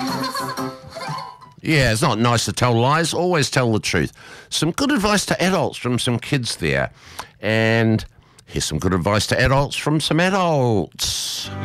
Yeah, it's not nice to tell lies. Always tell the truth. Some good advice to adults from some kids there. And here's some good advice to adults from some adults.